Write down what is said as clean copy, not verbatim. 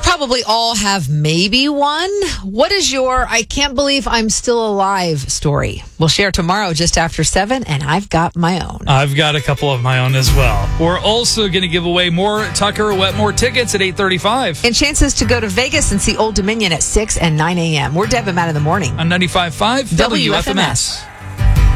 probably all have maybe one. What is your I can't believe I'm still alive story? We'll share tomorrow just after 7, and I've got my own. I've got a couple of my own as well. We're also going to give away more Tucker Wetmore tickets at 8:35. And chances to go to Vegas and see Old Dominion at 6 and 9 a.m. We're Deb and Matt in the morning. On 95.5 WFMS.